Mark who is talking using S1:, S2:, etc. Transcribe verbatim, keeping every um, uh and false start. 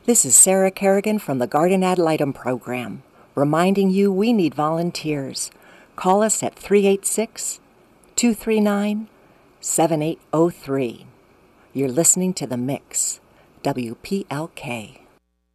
S1: This is Sarah Kerrigan from the Garden Ad Litem program, reminding you we need volunteers. Call us at three eight six, two three nine, seven eight zero three. You're listening to The Mix, W P L K.